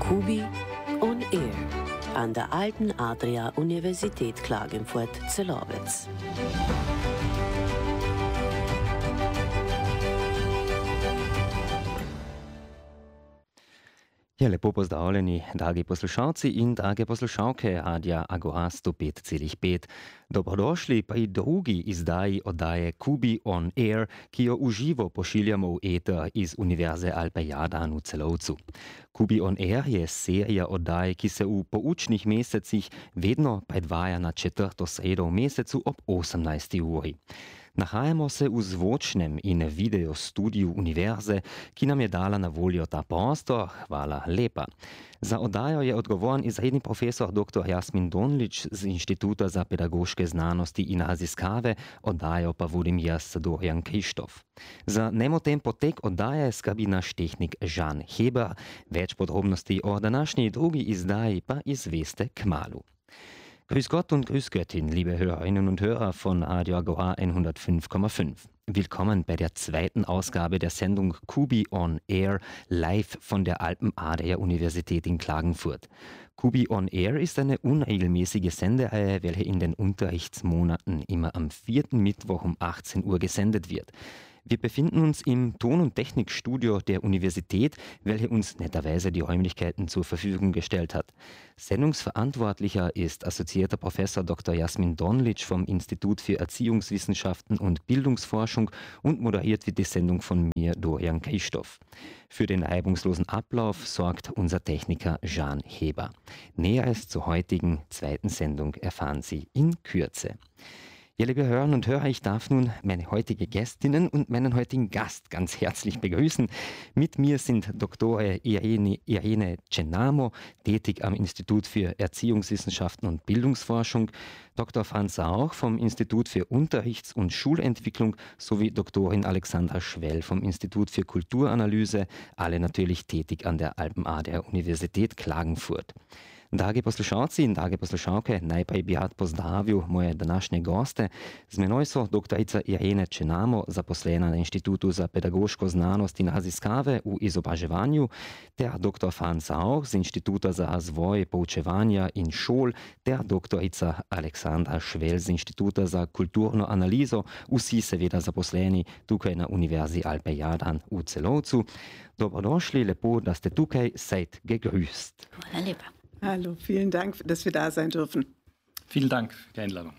Kubi on Air an der Alten Adria Universität Klagenfurt-Zellowitz. Ja, lepo pozdravljeni, dragi poslušalci in drage poslušalke Radia Agora 105,5. Dobrodošli pri drugi izdaji oddaje Kubi on Air, ki jo uživo pošiljamo v eter iz Univerze Alpe Jadran v Celovcu. Kubi on Air je serija oddaj, ki se v poučnih mesecih vedno predvaja na četrto sredo v mesecu ob 18. uri. Nahajamo se v zvočnem in video studiu univerze, ki nam je dala na voljo ta prostor. Hvala lepa. Za oddajo je odgovoren izredni profesor dr. Jasmin Donlić z Inštituta za pedagoške znanosti in raziskave, oddajo pa vodim jaz, Dorian Krištof. Za nemoten potek oddaje skrbi naš tehnik Žan Heber. Več podrobnosti o današnji drugi izdaji pa izveste kmalu. Grüß Gott und Grüß Göttin, liebe Hörerinnen und Hörer von Radio Agora 105,5. Willkommen bei der zweiten Ausgabe der Sendung Kubi on Air, live von der Alpen Adria Universität in Klagenfurt. Kubi on Air ist eine unregelmäßige Sendereihe, welche in den Unterrichtsmonaten immer am 4. Mittwoch um 18 Uhr gesendet wird. Wir befinden uns im Ton- und Technikstudio der Universität, welche uns netterweise die Räumlichkeiten zur Verfügung gestellt hat. Sendungsverantwortlicher ist assoziierter Professor Dr. Jasmin Donlić vom Institut für Erziehungswissenschaften und Bildungsforschung und moderiert wird die Sendung von mir, Dorian Krištof. Für den reibungslosen Ablauf sorgt unser Techniker Žan Heber. Näheres zur heutigen zweiten Sendung erfahren Sie in Kürze. Ja, liebe Hörerinnen und Hörer, ich darf nun meine heutige Gästinnen und meinen heutigen Gast ganz herzlich begrüßen. Mit mir sind Dr. Irene Cenamo, tätig am Institut für Erziehungswissenschaften und Bildungsforschung, Dr. Franz Sauch vom Institut für Unterrichts- und Schulentwicklung sowie Doktorin Alexandra Schwell vom Institut für Kulturanalyse, alle natürlich tätig an der Alpen Adria Universität Klagenfurt. Dragi poslušalci in drage poslušalke, najprej bi rad pozdravil moje današnje goste. Z menoj so doktorica Irene Cenamo, zaposlena na Inštitutu za pedagoško znanost in raziskave v izobraževanju, ter dr. Franz Sauch z Inštituta za razvoj poučevanja in šol, ter doktorica Alexandra Schwell z Inštituta za kulturno analizo, vsi seveda zaposleni tukaj na Univerzi Alpe Jadran v Celovcu. Dobrodošli, lepo, da ste tukaj, seid gegrüßt. Hvala lepa. Hallo, vielen Dank, dass wir da sein dürfen. Vielen Dank für die Einladung.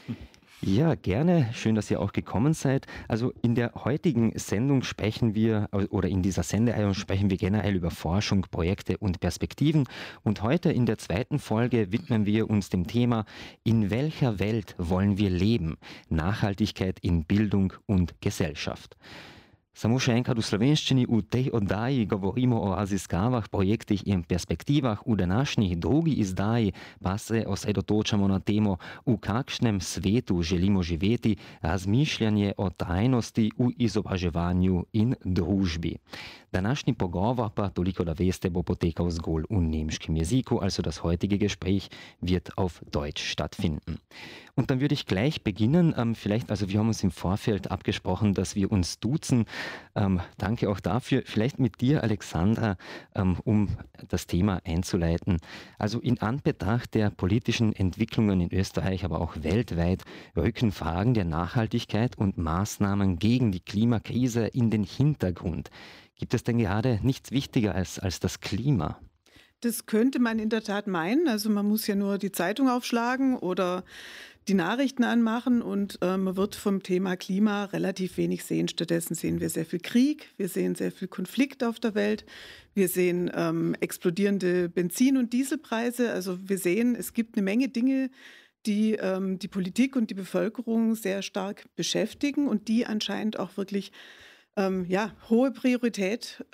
Ja, gerne. Schön, dass ihr auch gekommen seid. Also in der heutigen Sendung sprechen wir, oder in dieser Sendereihe sprechen wir generell über Forschung, Projekte und Perspektiven. Und heute in der zweiten Folge widmen wir uns dem Thema, in welcher Welt wollen wir leben? Nachhaltigkeit in Bildung und Gesellschaft. Samo še enkrat v slovenščini, v tej oddaji govorimo o raziskavah, projektih in perspektivah. V današnji drugi izdaji pa se osredotočamo na temo, v kakšnem svetu želimo živeti, razmišljanje o trajnosti v izobraževanju in družbi. Današnji pogovor pa, toliko da veste, bo potekal zgolj v nemškem jeziku, also das heutige Gespräch wird auf Deutsch stattfinden. Und dann würde ich gleich beginnen, vielleicht, also wir haben uns im Vorfeld abgesprochen, dass wir uns duzen. Danke auch dafür. Vielleicht mit dir, Alexandra, um das Thema einzuleiten. Also in Anbetracht der politischen Entwicklungen in Österreich, aber auch weltweit, rücken Fragen der Nachhaltigkeit und Maßnahmen gegen die Klimakrise in den Hintergrund. Gibt es denn gerade nichts wichtiger als das Klima? Das könnte man in der Tat meinen. Also man muss ja nur die Zeitung aufschlagen oder die Nachrichten anmachen und man wird vom Thema Klima relativ wenig sehen. Stattdessen sehen wir sehr viel Krieg, wir sehen sehr viel Konflikt auf der Welt, wir sehen explodierende Benzin- und Dieselpreise. Also wir sehen, es gibt eine Menge Dinge, die die Politik und die Bevölkerung sehr stark beschäftigen und die anscheinend auch wirklich hohe Priorität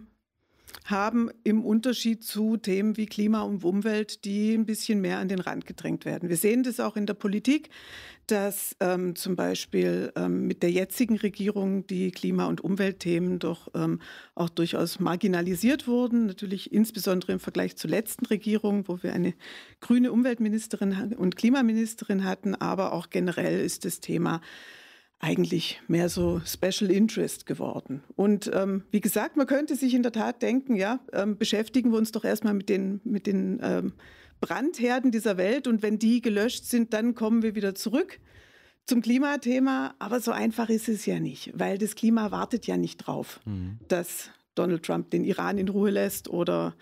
haben im Unterschied zu Themen wie Klima und Umwelt, die ein bisschen mehr an den Rand gedrängt werden. Wir sehen das auch in der Politik, dass zum Beispiel mit der jetzigen Regierung die Klima- und Umweltthemen doch auch durchaus marginalisiert wurden. Natürlich insbesondere im Vergleich zur letzten Regierung, wo wir eine grüne Umweltministerin und Klimaministerin hatten, aber auch generell ist das Thema eigentlich mehr so Special Interest geworden. Und wie gesagt, man könnte sich in der Tat denken, ja, beschäftigen wir uns doch erstmal mit den Brandherden dieser Welt und wenn die gelöscht sind, dann kommen wir wieder zurück zum Klimathema. Aber so einfach ist es ja nicht, weil das Klima wartet ja nicht drauf, dass Donald Trump den Iran in Ruhe lässt oder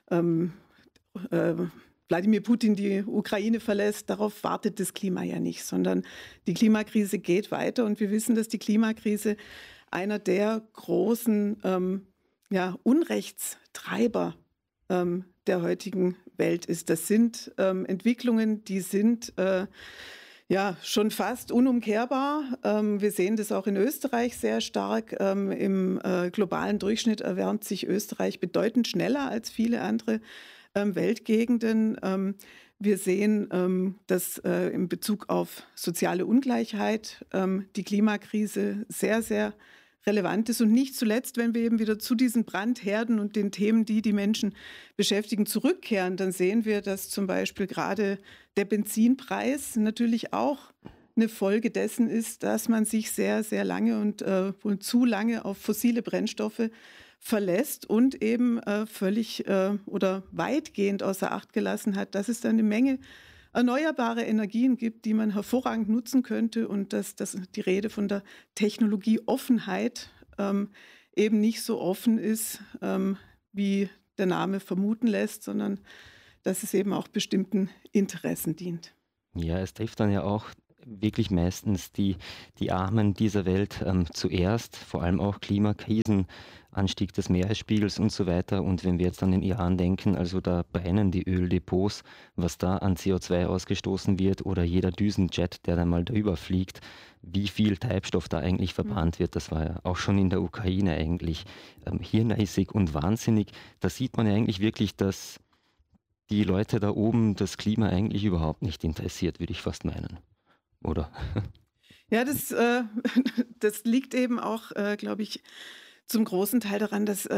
Wladimir Putin die Ukraine verlässt. Darauf wartet das Klima ja nicht, sondern die Klimakrise geht weiter. Und wir wissen, dass die Klimakrise einer der großen Unrechtstreiber der heutigen Welt ist. Das sind Entwicklungen, die sind schon fast unumkehrbar. Wir sehen das auch in Österreich sehr stark. Im globalen Durchschnitt erwärmt sich Österreich bedeutend schneller als viele andere Weltgegenden. Wir sehen, dass in Bezug auf soziale Ungleichheit die Klimakrise sehr, sehr relevant ist. Und nicht zuletzt, wenn wir eben wieder zu diesen Brandherden und den Themen, die die Menschen beschäftigen, zurückkehren, dann sehen wir, dass zum Beispiel gerade der Benzinpreis natürlich auch eine Folge dessen ist, dass man sich sehr, sehr lange und wohl zu lange auf fossile Brennstoffe verlässt und eben völlig oder weitgehend außer Acht gelassen hat, dass es da eine Menge erneuerbare Energien gibt, die man hervorragend nutzen könnte und dass die Rede von der Technologieoffenheit eben nicht so offen ist, wie der Name vermuten lässt, sondern dass es eben auch bestimmten Interessen dient. Ja, es trifft dann ja auch wirklich meistens die Armen dieser Welt zuerst, vor allem auch Klimakrisen, Anstieg des Meeresspiegels und so weiter. Und wenn wir jetzt an den Iran denken, also da brennen die Öldepots, was da an CO2 ausgestoßen wird oder jeder Düsenjet, der da mal drüber fliegt, wie viel Treibstoff da eigentlich verbrannt wird, das war ja auch schon in der Ukraine eigentlich hirnrissig und wahnsinnig. Da sieht man ja eigentlich wirklich, dass die Leute da oben das Klima eigentlich überhaupt nicht interessiert, würde ich fast meinen. Oder? Ja, das liegt eben auch, glaube ich, zum großen Teil daran, dass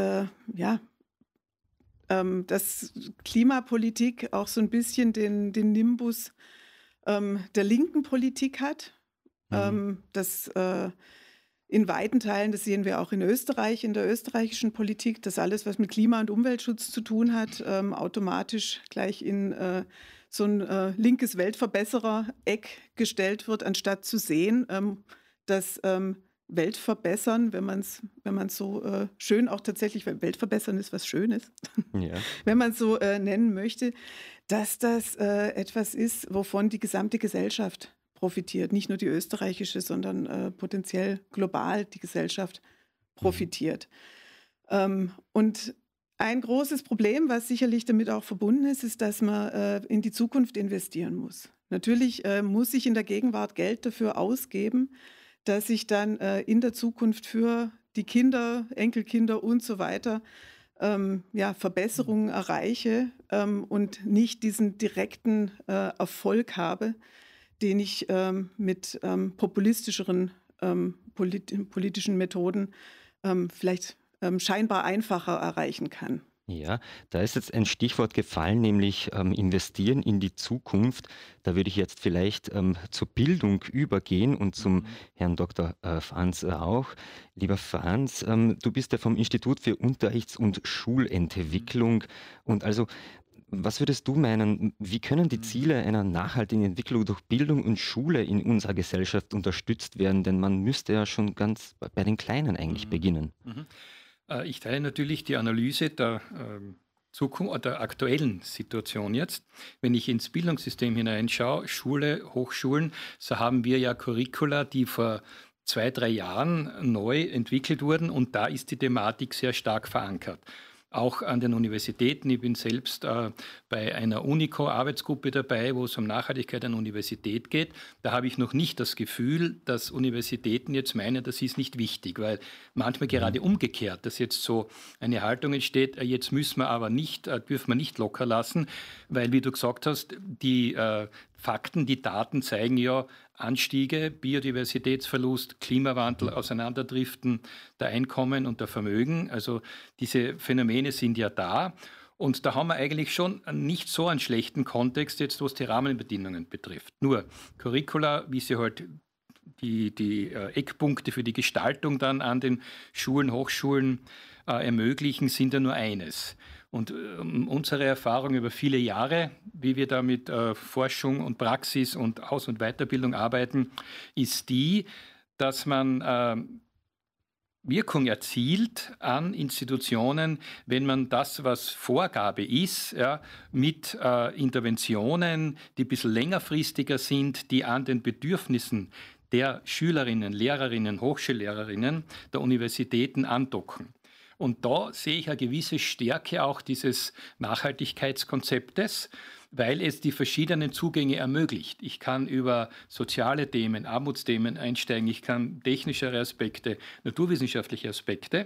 Klimapolitik auch so ein bisschen den Nimbus der linken Politik hat. Das in weiten Teilen, das sehen wir auch in Österreich, in der österreichischen Politik, dass alles, was mit Klima- und Umweltschutz zu tun hat, automatisch gleich in so ein linkes Weltverbesserer-Eck gestellt wird, anstatt zu sehen, dass Weltverbessern, wenn man es so schön auch tatsächlich, weil Weltverbessern ist was Schönes, ja. Wenn man es so nennen möchte, dass das etwas ist, wovon die gesamte Gesellschaft profitiert. Nicht nur die österreichische, sondern potenziell global die Gesellschaft profitiert. Und ein großes Problem, was sicherlich damit auch verbunden ist, ist, dass man in die Zukunft investieren muss. Natürlich muss ich in der Gegenwart Geld dafür ausgeben, dass ich dann in der Zukunft für die Kinder, Enkelkinder und so weiter Verbesserungen erreiche und nicht diesen direkten Erfolg habe, den ich mit populistischeren politischen Methoden vielleicht scheinbar einfacher erreichen kann. Ja, da ist jetzt ein Stichwort gefallen, nämlich investieren in die Zukunft. Da würde ich jetzt vielleicht zur Bildung übergehen und zum Herrn Dr. Franz auch. Lieber Franz, du bist ja vom Institut für Unterrichts- und Schulentwicklung. Und also, was würdest du meinen, wie können die Ziele einer nachhaltigen Entwicklung durch Bildung und Schule in unserer Gesellschaft unterstützt werden? Denn man müsste ja schon ganz bei den Kleinen eigentlich beginnen. Ich teile natürlich die Analyse der Zukunft, der aktuellen Situation jetzt. Wenn ich ins Bildungssystem hineinschaue, Schule, Hochschulen, so haben wir ja Curricula, die vor 2-3 Jahren neu entwickelt wurden und da ist die Thematik sehr stark verankert. Auch an den Universitäten. Ich bin selbst bei einer UNICO-Arbeitsgruppe dabei, wo es um Nachhaltigkeit an Universität geht. Da habe ich noch nicht das Gefühl, dass Universitäten jetzt meinen, das ist nicht wichtig, weil manchmal gerade umgekehrt, dass jetzt so eine Haltung entsteht, jetzt dürfen wir nicht locker lassen, weil, wie du gesagt hast, die Fakten, die Daten zeigen ja Anstiege, Biodiversitätsverlust, Klimawandel, Auseinanderdriften der Einkommen und der Vermögen. Also diese Phänomene sind ja da. Und da haben wir eigentlich schon nicht so einen schlechten Kontext, jetzt was die Rahmenbedingungen betrifft. Nur Curricula, wie sie halt die Eckpunkte für die Gestaltung dann an den Schulen, Hochschulen ermöglichen, sind ja nur eines. Und unsere Erfahrung über viele Jahre, wie wir da mit Forschung und Praxis und Aus- und Weiterbildung arbeiten, ist die, dass man Wirkung erzielt an Institutionen, wenn man das, was Vorgabe ist, ja, mit Interventionen, die ein bisschen längerfristiger sind, die an den Bedürfnissen der Schülerinnen, Lehrerinnen, Hochschullehrerinnen der Universitäten andocken. Und da sehe ich eine gewisse Stärke auch dieses Nachhaltigkeitskonzeptes, weil es die verschiedenen Zugänge ermöglicht. Ich kann über soziale Themen, Armutsthemen einsteigen, ich kann technischere Aspekte, naturwissenschaftliche Aspekte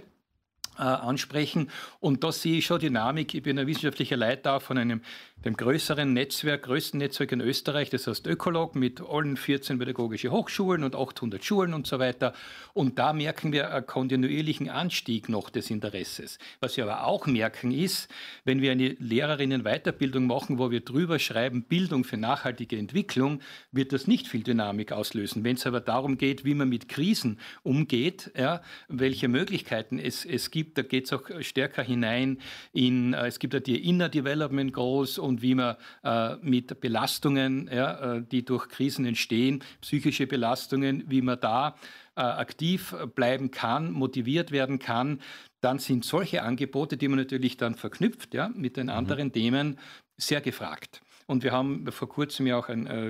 ansprechen. Und da sehe ich schon Dynamik. Ich bin ein wissenschaftlicher Leiter von dem größten Netzwerk in Österreich, das heißt Ökolog, mit allen 14 pädagogischen Hochschulen und 800 Schulen und so weiter. Und da merken wir einen kontinuierlichen Anstieg noch des Interesses. Was wir aber auch merken ist, wenn wir eine Lehrerinnen-Weiterbildung machen, wo wir drüber schreiben, Bildung für nachhaltige Entwicklung, wird das nicht viel Dynamik auslösen. Wenn es aber darum geht, wie man mit Krisen umgeht, ja, welche Möglichkeiten es gibt, da geht es auch stärker hinein in, es gibt ja die Inner Development Goals und wie man mit Belastungen, ja, die durch Krisen entstehen, psychische Belastungen, wie man da aktiv bleiben kann, motiviert werden kann, dann sind solche Angebote, die man natürlich dann verknüpft, ja, mit den anderen Themen, sehr gefragt. Und wir haben vor kurzem ja auch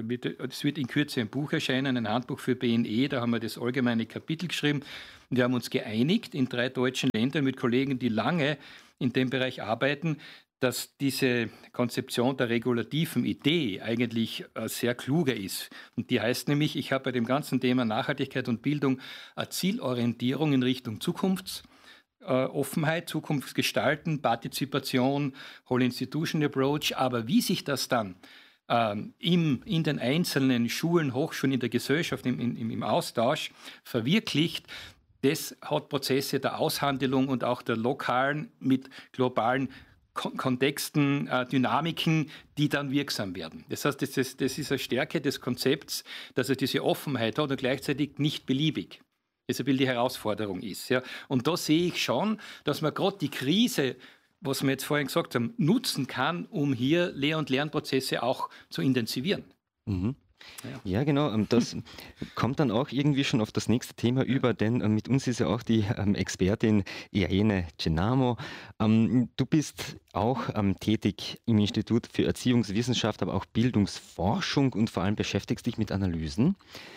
es wird in Kürze ein Buch erscheinen, ein Handbuch für BNE, da haben wir das allgemeine Kapitel geschrieben. Und wir haben uns geeinigt in 3 deutschen Ländern mit Kollegen, die lange in dem Bereich arbeiten, dass diese Konzeption der regulativen Idee eigentlich sehr kluger ist. Und die heißt nämlich, ich habe bei dem ganzen Thema Nachhaltigkeit und Bildung eine Zielorientierung in Richtung Offenheit, Zukunftsgestalten, Partizipation, Whole Institution Approach. Aber wie sich das dann in den einzelnen Schulen, Hochschulen, in der Gesellschaft, im Austausch verwirklicht, das hat Prozesse der Aushandlung und auch der lokalen mit globalen Kontexten, Dynamiken, die dann wirksam werden. Das heißt, das ist eine Stärke des Konzepts, dass er diese Offenheit hat und gleichzeitig nicht beliebig. Das ein bisschen die Herausforderung ist. Ja. Und da sehe ich schon, dass man gerade die Krise, was wir jetzt vorhin gesagt haben, nutzen kann, um hier Lehr- und Lernprozesse auch zu intensivieren. Mhm. Ja, genau. Das kommt dann auch irgendwie schon auf das nächste Thema über, denn mit uns ist ja auch die Expertin Irene Cenamo. Du bist auch tätig im Institut für Erziehungswissenschaft, aber auch Bildungsforschung und vor allem beschäftigst dich mit Analysen.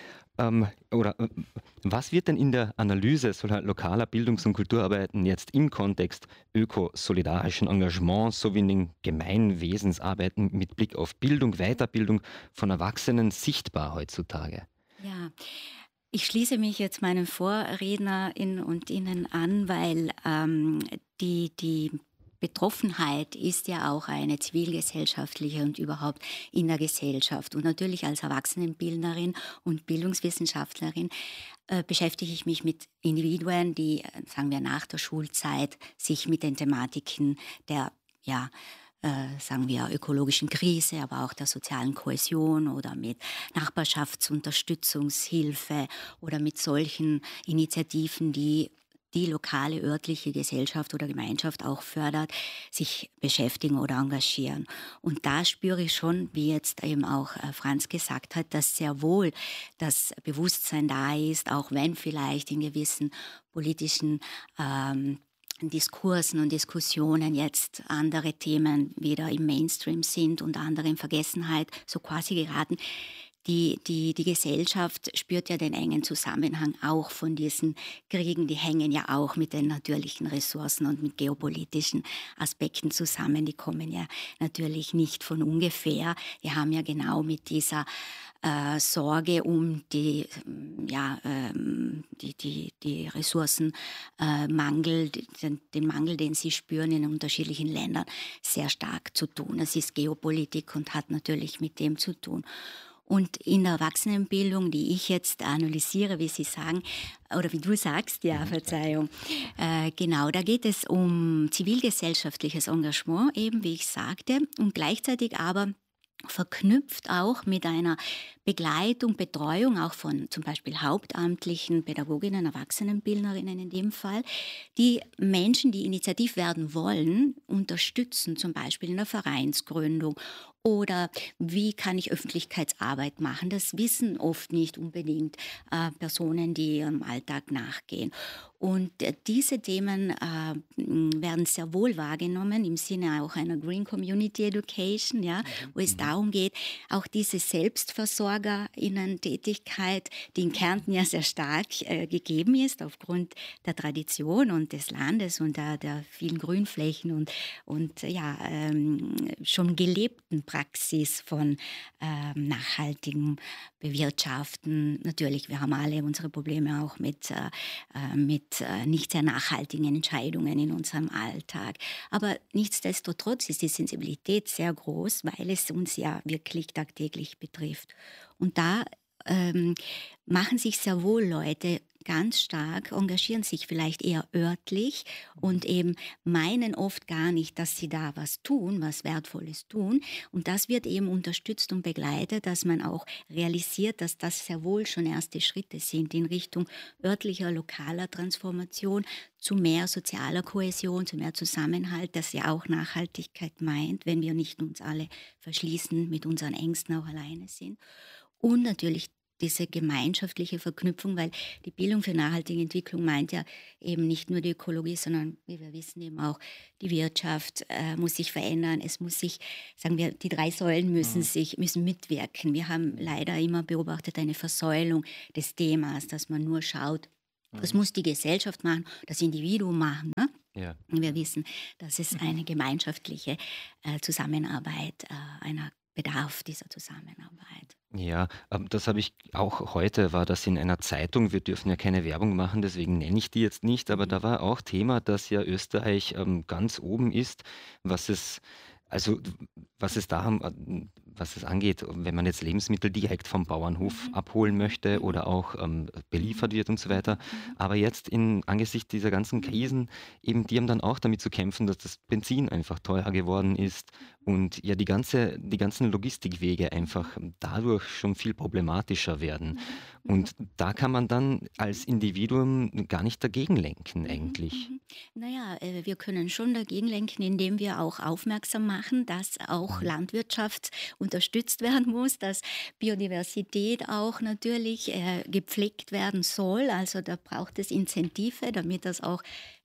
Was wird denn in der Analyse solcher lokaler Bildungs- und Kulturarbeiten jetzt im Kontext ökosolidarischen Engagements sowie in den Gemeinwesensarbeiten mit Blick auf Bildung, Weiterbildung von Erwachsenen sichtbar heutzutage? Ja, ich schließe mich jetzt meinen Vorrednerinnen und Ihnen an, weil die Betroffenheit ist ja auch eine zivilgesellschaftliche und überhaupt in der Gesellschaft. Und natürlich als Erwachsenenbildnerin und Bildungswissenschaftlerin beschäftige ich mich mit Individuen, die, sagen wir, nach der Schulzeit sich mit den Thematiken der, sagen wir, ökologischen Krise, aber auch der sozialen Kohäsion oder mit Nachbarschaftsunterstützungshilfe oder mit solchen Initiativen, die lokale örtliche Gesellschaft oder Gemeinschaft auch fördert, sich beschäftigen oder engagieren. Und da spüre ich schon, wie jetzt eben auch Franz gesagt hat, dass sehr wohl das Bewusstsein da ist, auch wenn vielleicht in gewissen politischen Diskursen und Diskussionen jetzt andere Themen wieder im Mainstream sind und andere in Vergessenheit so quasi geraten. Die Gesellschaft spürt ja den engen Zusammenhang auch von diesen Kriegen. Die hängen ja auch mit den natürlichen Ressourcen und mit geopolitischen Aspekten zusammen. Die kommen ja natürlich nicht von ungefähr. Die haben ja genau mit dieser Sorge um die Ressourcenmangel, den Mangel, den sie spüren in unterschiedlichen Ländern, sehr stark zu tun. Das ist Geopolitik und hat natürlich mit dem zu tun. Und in der Erwachsenenbildung, die ich jetzt analysiere, wie Sie sagen, oder wie du sagst, ja, Verzeihung, genau, da geht es um zivilgesellschaftliches Engagement, eben wie ich sagte, und gleichzeitig aber verknüpft auch mit einer Begleitung, Betreuung auch von zum Beispiel hauptamtlichen Pädagoginnen, Erwachsenenbildnerinnen in dem Fall, die Menschen, die initiativ werden wollen, unterstützen, zum Beispiel in der Vereinsgründung oder wie kann ich Öffentlichkeitsarbeit machen. Das wissen oft nicht unbedingt Personen, die ihrem Alltag nachgehen. Und diese Themen werden sehr wohl wahrgenommen im Sinne auch einer Green Community Education, ja, wo es darum geht, auch diese Selbstversorgerinnen-Tätigkeit, die in Kärnten ja sehr stark gegeben ist aufgrund der Tradition und des Landes und der vielen Grünflächen und schon gelebten Praxis von nachhaltigem Bewirtschaften. Natürlich, wir haben alle unsere Probleme auch mit nicht sehr nachhaltigen Entscheidungen in unserem Alltag. Aber nichtsdestotrotz ist die Sensibilität sehr groß, weil es uns ja wirklich tagtäglich betrifft. Und da machen sich sehr wohl Leute ganz stark, engagieren sich vielleicht eher örtlich und eben meinen oft gar nicht, dass sie da was tun, was Wertvolles tun. Und das wird eben unterstützt und begleitet, dass man auch realisiert, dass das sehr wohl schon erste Schritte sind in Richtung örtlicher, lokaler Transformation, zu mehr sozialer Kohäsion, zu mehr Zusammenhalt, das ja auch Nachhaltigkeit meint, wenn wir nicht uns alle verschließen, mit unseren Ängsten auch alleine sind. Und natürlich diese gemeinschaftliche Verknüpfung, weil die Bildung für nachhaltige Entwicklung meint ja eben nicht nur die Ökologie, sondern, wie wir wissen, eben auch die Wirtschaft muss sich verändern. Es muss sich, sagen wir, die 3 Säulen müssen mitwirken. Wir haben leider immer beobachtet eine Versäulung des Themas, dass man nur schaut, das muss die Gesellschaft machen, das Individuum machen. Ne? Ja. Wir wissen, dass es eine gemeinschaftliche Zusammenarbeit, einer Bedarf dieser Zusammenarbeit. Ja, das habe ich auch heute, war das in einer Zeitung. Wir dürfen ja keine Werbung machen, deswegen nenne ich die jetzt nicht, aber da war auch Thema, dass ja Österreich ganz oben ist, was es, also was es was es angeht, wenn man jetzt Lebensmittel direkt vom Bauernhof abholen möchte oder auch beliefert wird und so weiter. Aber jetzt angesichts dieser ganzen Krisen, eben die haben dann auch damit zu kämpfen, dass das Benzin einfach teurer geworden ist und ja die ganzen Logistikwege einfach dadurch schon viel problematischer werden. Und da kann man dann als Individuum gar nicht dagegen lenken eigentlich. Naja, wir können schon dagegen lenken, indem wir auch aufmerksam machen, dass auch Landwirtschaft unterstützt werden muss, dass Biodiversität auch natürlich gepflegt werden soll. Also da braucht es Incentive, damit das auch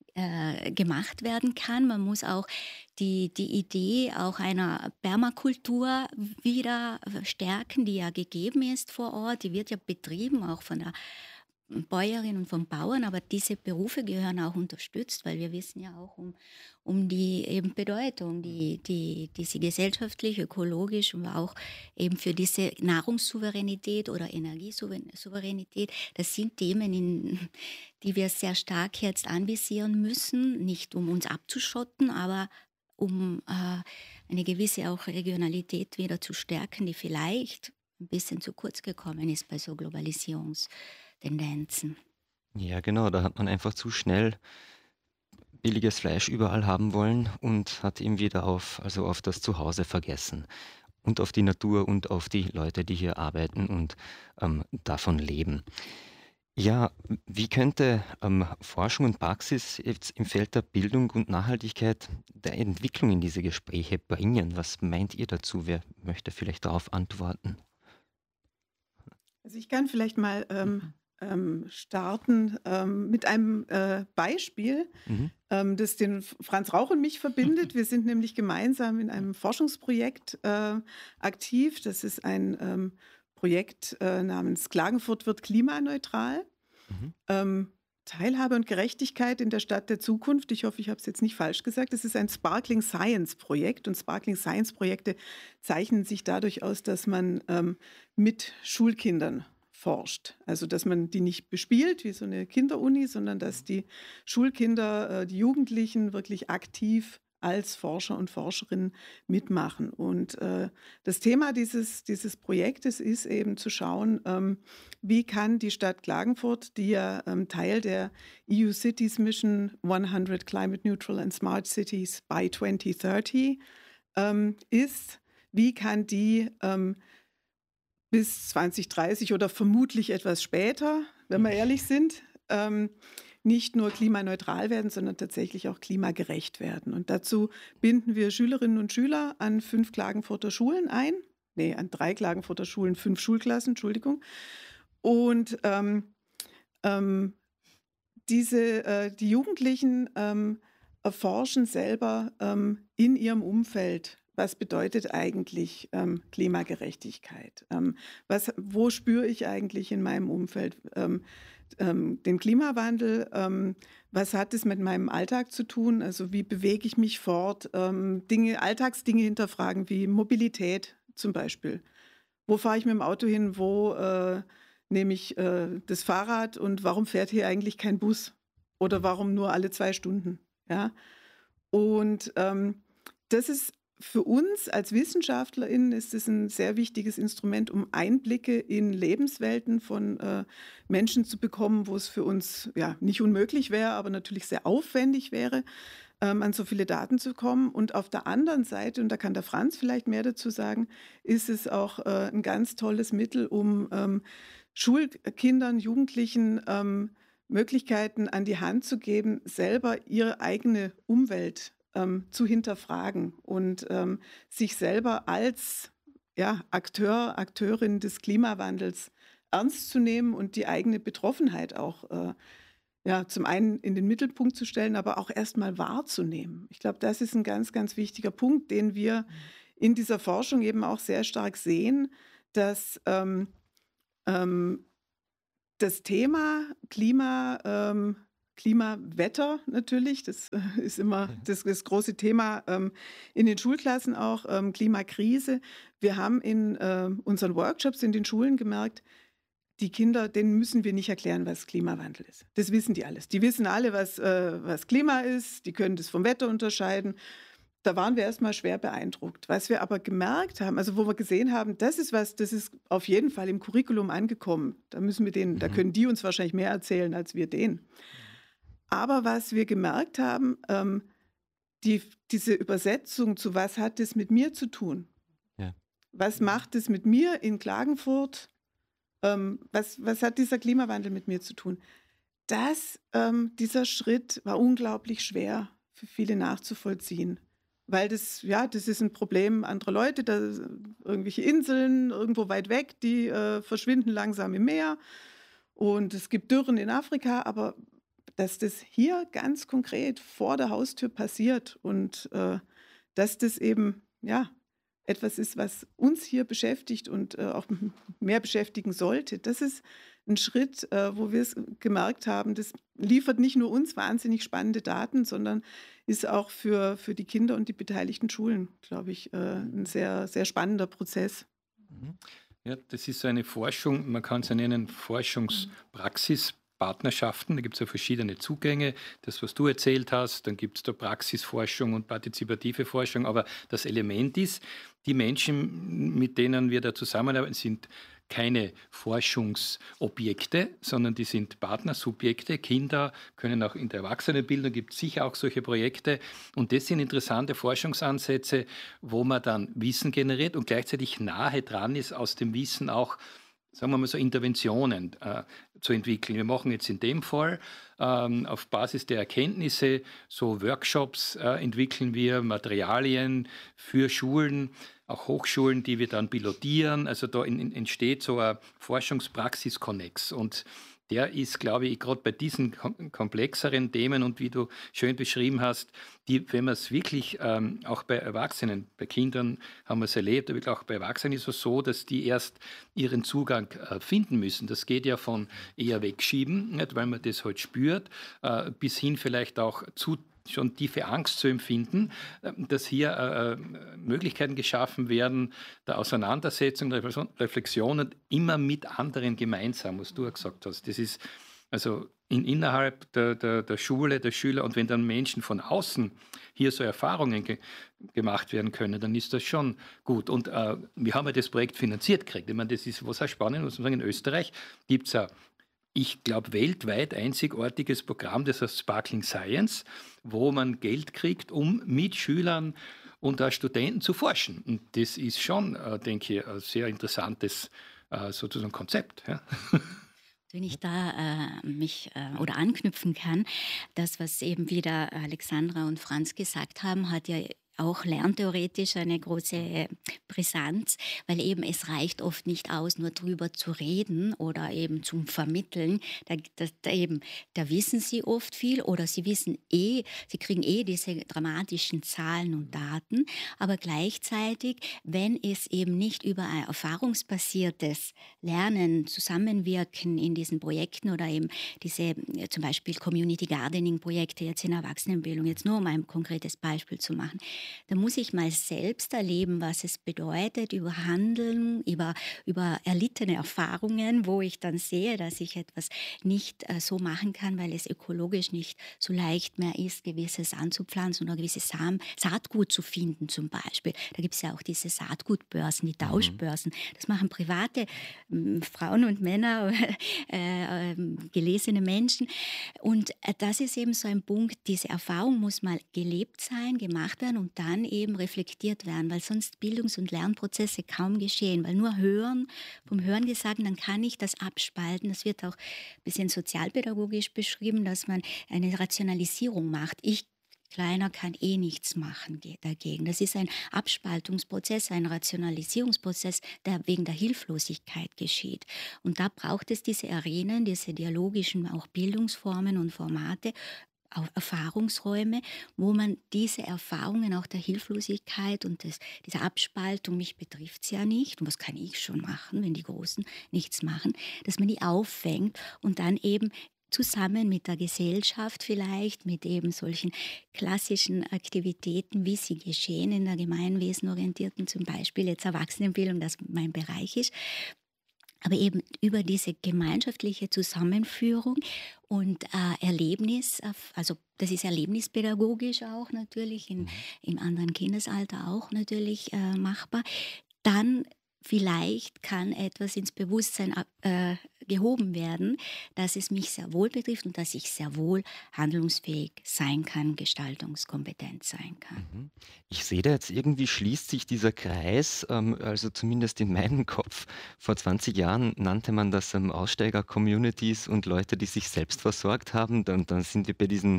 gemacht werden kann. Man muss auch die Idee auch einer Permakultur wieder stärken, die ja gegeben ist vor Ort. Die wird ja betrieben, auch von der Bäuerinnen und von Bauern, aber diese Berufe gehören auch unterstützt, weil wir wissen ja auch um die eben Bedeutung, die sie gesellschaftlich, ökologisch und auch eben für diese Nahrungssouveränität oder Energiesouveränität, das sind Themen, die wir sehr stark jetzt anvisieren müssen, nicht um uns abzuschotten, aber um eine gewisse auch Regionalität wieder zu stärken, die vielleicht ein bisschen zu kurz gekommen ist bei so Globalisierungstendenzen. Ja, genau, da hat man einfach zu schnell billiges Fleisch überall haben wollen und hat ihm wieder auf das Zuhause vergessen und auf die Natur und auf die Leute, die hier arbeiten und davon leben. Ja, wie könnte Forschung und Praxis jetzt im Feld der Bildung und Nachhaltigkeit der Entwicklung in diese Gespräche bringen? Was meint ihr dazu? Wer möchte vielleicht darauf antworten? Also ich kann vielleicht mal starten mit einem Beispiel, das den Franz Rauch und mich verbindet. Wir sind nämlich gemeinsam in einem Forschungsprojekt aktiv. Das ist ein Projekt namens Klagenfurt wird klimaneutral. Teilhabe und Gerechtigkeit in der Stadt der Zukunft. Ich hoffe, ich habe es jetzt nicht falsch gesagt. Es ist ein Sparkling Science Projekt und Sparkling Science Projekte zeichnen sich dadurch aus, dass man mit Schulkindern forscht. Also dass man die nicht bespielt wie so eine Kinderuni, sondern dass die Schulkinder, die Jugendlichen wirklich aktiv als Forscher und Forscherinnen mitmachen. Und das Thema dieses Projektes ist eben zu schauen, wie kann die Stadt Klagenfurt, die ja Teil der EU Cities Mission 100 Climate Neutral and Smart Cities by 2030 ist, wie kann die bis 2030 oder vermutlich etwas später, wenn wir ehrlich sind, nicht nur klimaneutral werden, sondern tatsächlich auch klimagerecht werden. Und dazu binden wir Schülerinnen und Schüler an 5 Klagenfurter Schulen ein. Nee, an 3 Klagenfurter Schulen, 5 Schulklassen, Entschuldigung. Und die Jugendlichen erforschen selber in ihrem Umfeld, was bedeutet eigentlich Klimagerechtigkeit? Wo spüre ich eigentlich in meinem Umfeld den Klimawandel? Was hat es mit meinem Alltag zu tun? Also wie bewege ich mich fort? Alltagsdinge hinterfragen, wie Mobilität zum Beispiel. Wo fahre ich mit dem Auto hin? Wo nehme ich das Fahrrad? Und warum fährt hier eigentlich kein Bus? Oder warum nur alle 2 Stunden? Ja? Und das ist für uns als WissenschaftlerInnen ist es ein sehr wichtiges Instrument, um Einblicke in Lebenswelten von Menschen zu bekommen, wo es für uns ja nicht unmöglich wäre, aber natürlich sehr aufwendig wäre, an so viele Daten zu kommen. Und auf der anderen Seite, und da kann der Franz vielleicht mehr dazu sagen, ist es auch ein ganz tolles Mittel, um Schulkindern, Jugendlichen Möglichkeiten an die Hand zu geben, selber ihre eigene Umwelt zu hinterfragen und sich selber als Akteur, Akteurin des Klimawandels ernst zu nehmen und die eigene Betroffenheit auch zum einen in den Mittelpunkt zu stellen, aber auch erstmal wahrzunehmen. Ich glaube, das ist ein ganz, ganz wichtiger Punkt, den wir in dieser Forschung eben auch sehr stark sehen, dass das Thema Klimawetter natürlich, das ist immer das große Thema in den Schulklassen auch, Klimakrise. Wir haben in unseren Workshops in den Schulen gemerkt, die Kinder, denen müssen wir nicht erklären, was Klimawandel ist. Das wissen die alles. Die wissen alle, was Klima ist, die können das vom Wetter unterscheiden. Da waren wir erstmal schwer beeindruckt. Was wir aber gemerkt haben, also wo wir gesehen haben, das ist auf jeden Fall im Curriculum angekommen. Da da können die uns wahrscheinlich mehr erzählen als wir denen. Aber was wir gemerkt haben, diese Übersetzung zu was hat es mit mir zu tun? Ja. Was macht es mit mir in Klagenfurt? Was hat dieser Klimawandel mit mir zu tun? Dieser Schritt war unglaublich schwer für viele nachzuvollziehen. Weil das ist ein Problem anderer Leute, da irgendwelche Inseln irgendwo weit weg, die verschwinden langsam im Meer. Und es gibt Dürren in Afrika, aber dass das hier ganz konkret vor der Haustür passiert und dass das eben etwas ist, was uns hier beschäftigt und auch mehr beschäftigen sollte, das ist ein Schritt, wo wir es gemerkt haben, das liefert nicht nur uns wahnsinnig spannende Daten, sondern ist auch für die Kinder und die beteiligten Schulen, glaube ich, ein sehr, sehr spannender Prozess. Ja, das ist so eine Forschung, man kann es ja nennen, Forschungspraxispartnerschaften. Da gibt es ja verschiedene Zugänge. Das, was du erzählt hast, dann gibt es da Praxisforschung und partizipative Forschung. Aber das Element ist, die Menschen, mit denen wir da zusammenarbeiten, sind keine Forschungsobjekte, sondern die sind Partnersubjekte. Kinder können auch in der Erwachsenenbildung, gibt es sicher auch solche Projekte. Und das sind interessante Forschungsansätze, wo man dann Wissen generiert und gleichzeitig nahe dran ist, aus dem Wissen auch, sagen wir mal so, Interventionen zu entwickeln. Wir machen jetzt in dem Fall auf Basis der Erkenntnisse so Workshops entwickeln wir, Materialien für Schulen, auch Hochschulen, die wir dann pilotieren. Also da entsteht so ein Forschungspraxis-Konnex. Und der ist, glaube ich, gerade bei diesen komplexeren Themen und wie du schön beschrieben hast, wenn man es wirklich auch bei Erwachsenen, bei Kindern haben wir es erlebt, aber auch bei Erwachsenen ist es so, dass die erst ihren Zugang finden müssen. Das geht ja von eher wegschieben, nicht, weil man das halt spürt, bis hin vielleicht auch schon tiefe Angst zu empfinden, dass hier Möglichkeiten geschaffen werden, der Auseinandersetzung, der Reflexion und immer mit anderen gemeinsam, was du ja gesagt hast. Das ist also innerhalb der Schule, der Schüler, und wenn dann Menschen von außen hier so Erfahrungen gemacht werden können, dann ist das schon gut. Und wir haben ja das Projekt finanziert gekriegt. Ich meine, das ist was auch spannend, muss man sagen, in Österreich gibt es ja, ich glaube, weltweit einzigartiges Programm, das heißt Sparkling Science, wo man Geld kriegt, um mit Schülern und Studenten zu forschen. Und das ist schon, denke ich, ein sehr interessantes sozusagen Konzept. Ja. Wenn ich da mich oder anknüpfen kann, das, was eben wieder Alexandra und Franz gesagt haben, hat ja auch lerntheoretisch eine große Brisanz, weil eben es reicht oft nicht aus, nur drüber zu reden oder eben zum Vermitteln. Da wissen sie oft viel oder sie kriegen diese dramatischen Zahlen und Daten, aber gleichzeitig, wenn es eben nicht über ein erfahrungsbasiertes Lernen, Zusammenwirken in diesen Projekten oder eben diese zum Beispiel Community Gardening Projekte jetzt in Erwachsenenbildung, jetzt nur um ein konkretes Beispiel zu machen, da muss ich mal selbst erleben, was es bedeutet, über Handeln, über erlittene Erfahrungen, wo ich dann sehe, dass ich etwas nicht so machen kann, weil es ökologisch nicht so leicht mehr ist, gewisses anzupflanzen oder gewisses Saatgut zu finden zum Beispiel. Da gibt es ja auch diese Saatgutbörsen, die Tauschbörsen. Das machen private Frauen und Männer, gelesene Menschen. Und das ist eben so ein Punkt, diese Erfahrung muss mal gelebt sein, gemacht werden und dann eben reflektiert werden, weil sonst Bildungs- und Lernprozesse kaum geschehen, weil nur vom Hören gesagt, dann kann ich das abspalten. Das wird auch ein bisschen sozialpädagogisch beschrieben, dass man eine Rationalisierung macht. Ich Kleiner kann nichts machen dagegen. Das ist ein Abspaltungsprozess, ein Rationalisierungsprozess, der wegen der Hilflosigkeit geschieht. Und da braucht es diese Arenen, diese dialogischen auch Bildungsformen und Formate, auch Erfahrungsräume, wo man diese Erfahrungen auch der Hilflosigkeit und dieser Abspaltung, mich betrifft es ja nicht, und was kann ich schon machen, wenn die Großen nichts machen, dass man die auffängt und dann eben zusammen mit der Gesellschaft vielleicht, mit eben solchen klassischen Aktivitäten, wie sie geschehen in der gemeinwesenorientierten, zum Beispiel jetzt Erwachsenenbildung, das mein Bereich ist, aber eben über diese gemeinschaftliche Zusammenführung und Erlebnis, also das ist erlebnispädagogisch auch natürlich, im anderen Kindesalter auch natürlich machbar, dann vielleicht kann etwas ins Bewusstsein gehoben werden, dass es mich sehr wohl betrifft und dass ich sehr wohl handlungsfähig sein kann, gestaltungskompetent sein kann. Ich sehe da jetzt irgendwie schließt sich dieser Kreis, also zumindest in meinem Kopf. Vor 20 Jahren nannte man das Aussteiger-Communities und Leute, die sich selbst versorgt haben. Dann sind wir bei diesen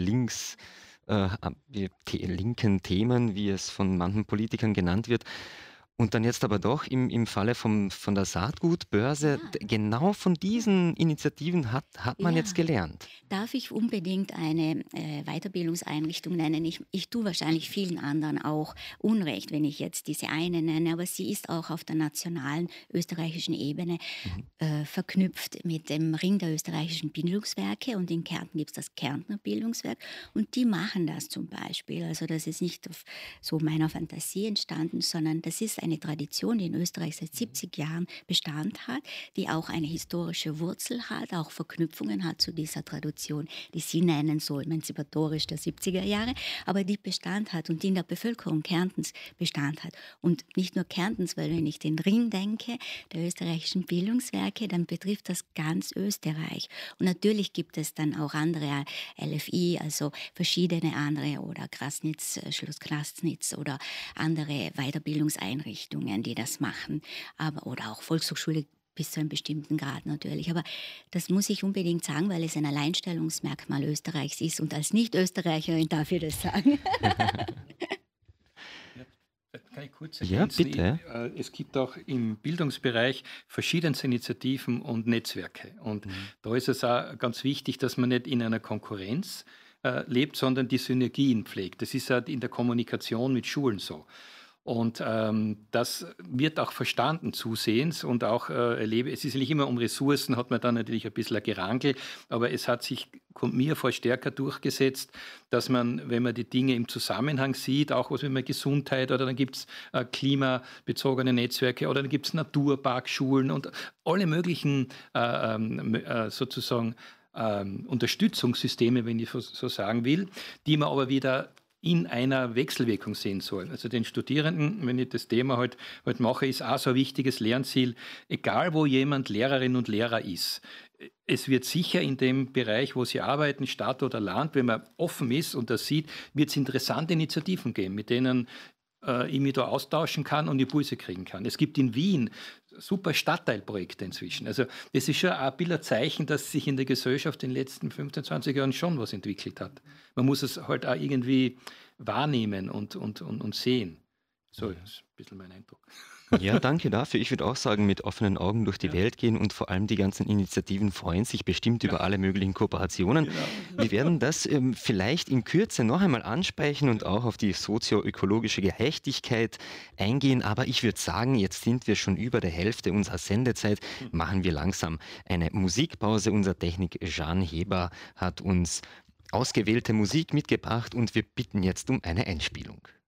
linken Themen, wie es von manchen Politikern genannt wird. Und dann jetzt aber doch im Falle von der Saatgutbörse, genau von diesen Initiativen hat man jetzt gelernt. Darf ich unbedingt eine Weiterbildungseinrichtung nennen? Ich tue wahrscheinlich vielen anderen auch Unrecht, wenn ich jetzt diese eine nenne, aber sie ist auch auf der nationalen österreichischen Ebene verknüpft mit dem Ring der österreichischen Bildungswerke, und in Kärnten gibt es das Kärntner Bildungswerk und die machen das zum Beispiel. Also das ist nicht auf so meiner Fantasie entstanden, sondern das ist eine Tradition, die in Österreich seit 70 Jahren Bestand hat, die auch eine historische Wurzel hat, auch Verknüpfungen hat zu dieser Tradition, die Sie nennen, so emanzipatorisch der 70er Jahre, aber die Bestand hat und die in der Bevölkerung Kärntens Bestand hat. Und nicht nur Kärntens, weil wenn ich den Ring denke, der österreichischen Bildungswerke, dann betrifft das ganz Österreich. Und natürlich gibt es dann auch andere LFI, also verschiedene andere, oder Krasnitz, Schloss Knastnitz oder andere Weiterbildungseinrichtungen, die das machen, oder auch Volkshochschule bis zu einem bestimmten Grad natürlich. Aber das muss ich unbedingt sagen, weil es ein Alleinstellungsmerkmal Österreichs ist, und als Nicht-Österreicherin darf ich das sagen. Kann ich kurz ergänzen? Ja, bitte. Es gibt auch im Bildungsbereich verschiedenste Initiativen und Netzwerke. Und da ist es auch ganz wichtig, dass man nicht in einer Konkurrenz lebt, sondern die Synergien pflegt. Das ist halt in der Kommunikation mit Schulen so. Und das wird auch verstanden zusehends und auch erlebe. Es ist nicht immer um Ressourcen, hat man dann natürlich ein bisschen ein Gerangel, aber es hat sich, kommt mir vor, stärker durchgesetzt, dass man, wenn man die Dinge im Zusammenhang sieht, auch was mit Gesundheit, oder dann gibt es klimabezogene Netzwerke, oder dann gibt es Naturparkschulen und alle möglichen sozusagen Unterstützungssysteme, wenn ich so sagen will, die man aber wieder in einer Wechselwirkung sehen sollen. Also den Studierenden, wenn ich das Thema heute mache, ist auch so ein wichtiges Lernziel, egal wo jemand Lehrerin und Lehrer ist. Es wird sicher in dem Bereich, wo sie arbeiten, Stadt oder Land, wenn man offen ist und das sieht, wird es interessante Initiativen geben, mit denen ich mich da austauschen kann und Impulse kriegen kann. Es gibt in Wien super Stadtteilprojekte inzwischen. Also das ist schon ein Bilderzeichen, dass sich in der Gesellschaft in den letzten 15, 20 Jahren schon was entwickelt hat. Man muss es halt auch irgendwie wahrnehmen und sehen. So ist ein bisschen mein Eindruck. Ja, danke dafür. Ich würde auch sagen, mit offenen Augen durch die Welt gehen und vor allem die ganzen Initiativen freuen sich bestimmt über alle möglichen Kooperationen. Genau. Wir werden das vielleicht in Kürze noch einmal ansprechen und auch auf die sozioökologische Gerechtigkeit eingehen. Aber ich würde sagen, jetzt sind wir schon über der Hälfte unserer Sendezeit. Machen wir langsam eine Musikpause. Unser Technik Jean Heber hat uns ausgewählte Musik mitgebracht und wir bitten jetzt um eine Einspielung.